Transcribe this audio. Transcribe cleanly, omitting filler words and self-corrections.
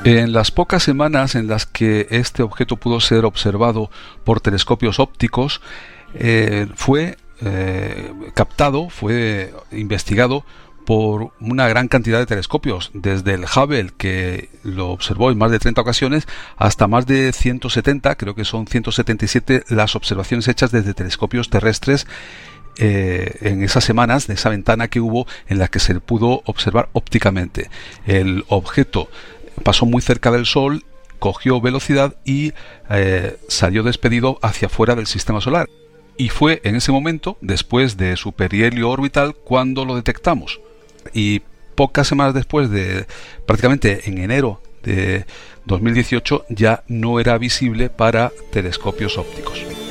En las pocas semanas en las que este objeto pudo ser observado por telescopios ópticos, fue investigado por una gran cantidad de telescopios, desde el Hubble, que lo observó en más de 30 ocasiones, hasta más de 170, creo que son 177 las observaciones hechas desde telescopios terrestres en esas semanas, de esa ventana que hubo en la que se pudo observar ópticamente. El objeto pasó muy cerca del Sol, cogió velocidad y salió despedido hacia fuera del sistema solar. Y fue en ese momento, después de su perihelio orbital, cuando lo detectamos. Y pocas semanas después, prácticamente en enero de 2018, ya no era visible para telescopios ópticos.